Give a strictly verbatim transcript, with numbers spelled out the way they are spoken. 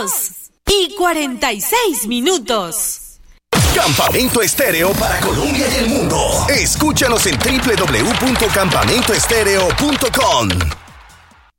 dos y cuarenta y seis minutos. Campamento Estéreo para Colombia y el mundo. Escúchanos en doble u doble u doble u punto campamento estéreo punto com.